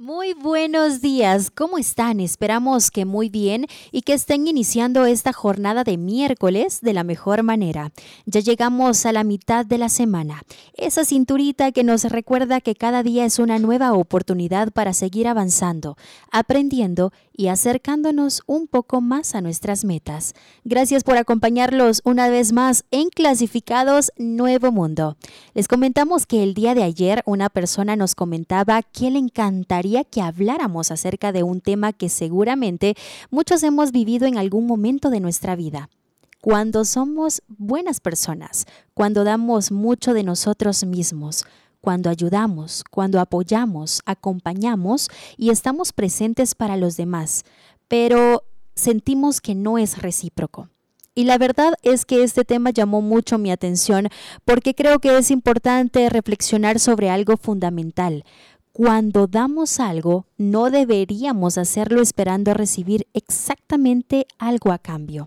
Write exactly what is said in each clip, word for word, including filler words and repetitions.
Muy buenos días, ¿cómo están? Esperamos que muy bien y que estén iniciando esta jornada de miércoles de la mejor manera. Ya llegamos a la mitad de la semana, esa cinturita que nos recuerda que cada día es una nueva oportunidad para seguir avanzando, aprendiendo y acercándonos un poco más a nuestras metas. Gracias por acompañarlos una vez más en Clasificados Nuevo Mundo. Les comentamos que el día de ayer una persona nos comentaba que le encantaría que habláramos acerca de un tema que seguramente muchos hemos vivido en algún momento de nuestra vida. Cuando somos buenas personas, cuando damos mucho de nosotros mismos, cuando ayudamos, cuando apoyamos, acompañamos y estamos presentes para los demás, pero sentimos que no es recíproco. Y la verdad es que este tema llamó mucho mi atención porque creo que es importante reflexionar sobre algo fundamental. Cuando damos algo, no deberíamos hacerlo esperando recibir exactamente algo a cambio.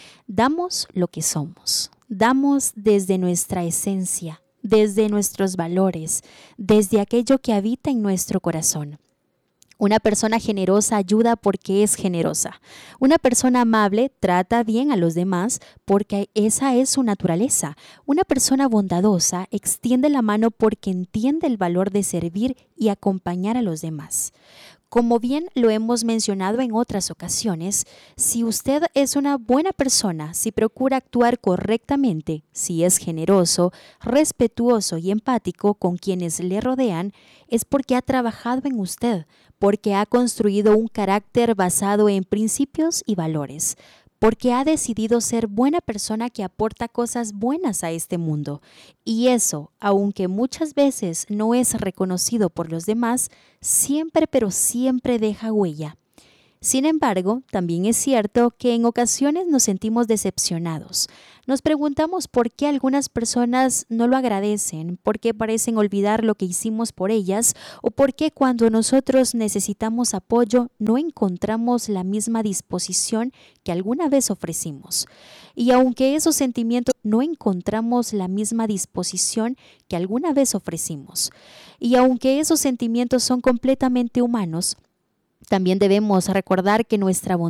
Damos lo que somos, damos desde nuestra esencia, desde nuestros valores, desde aquello que habita en nuestro corazón. Una persona generosa ayuda porque es generosa. Una persona amable trata bien a los demás porque esa es su naturaleza. Una persona bondadosa extiende la mano porque entiende el valor de servir y acompañar a los demás. Como bien lo hemos mencionado en otras ocasiones, si usted es una buena persona, si procura actuar correctamente, si es generoso, respetuoso y empático con quienes le rodean, es porque ha trabajado en usted, porque ha construido un carácter basado en principios y valores, porque ha decidido ser buena persona que aporta cosas buenas a este mundo. Y eso, aunque muchas veces no es reconocido por los demás, siempre pero siempre deja huella. Sin embargo, también es cierto que en ocasiones nos sentimos decepcionados. Nos preguntamos por qué algunas personas no lo agradecen, por qué parecen olvidar lo que hicimos por ellas o por qué cuando nosotros necesitamos apoyo no encontramos la misma disposición que alguna vez ofrecimos. Y aunque esos sentimientos no encontramos la misma disposición que alguna vez ofrecimos, y aunque esos sentimientos son completamente humanos, también debemos recordar que nuestra voluntad